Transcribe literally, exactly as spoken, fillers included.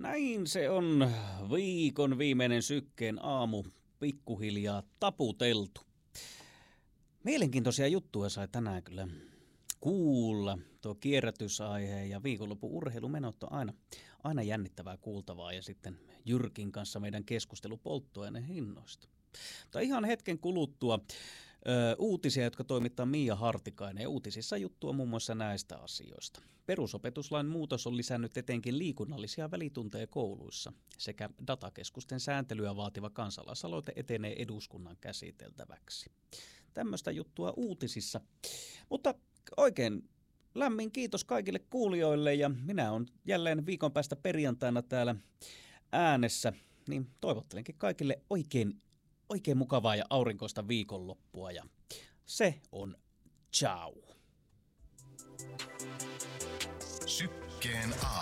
Näin se on viikon viimeinen sykkeen aamu pikkuhiljaa taputeltu. Mielenkiintoisia juttuja sai tänään kyllä kuulla. Tuo kierrätysaihe ja viikonlopun urheilumenot on aina, aina jännittävää kuultavaa ja sitten Jyrkin kanssa meidän keskustelu polttoaineen hinnoista. Tai ihan hetken kuluttua ö, uutisia, jotka toimittaa Miia Hartikainen ja uutisissa juttua muun muassa näistä asioista. Perusopetuslain muutos on lisännyt etenkin liikunnallisia välitunteja kouluissa sekä datakeskusten sääntelyä vaativa kansalaisaloite etenee eduskunnan käsiteltäväksi. Tämmöistä juttua uutisissa. Mutta oikein lämmin kiitos kaikille kuulijoille ja minä olen jälleen viikon päästä perjantaina täällä äänessä, niin toivottelenkin kaikille oikein, oikein mukavaa ja aurinkoista viikonloppua ja se on ciao. Sykkeen aamu.